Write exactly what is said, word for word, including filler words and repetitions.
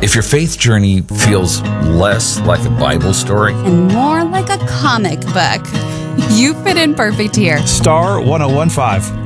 If your faith journey feels less like a Bible story and more like a comic book, you fit in perfect here. Star one oh one five.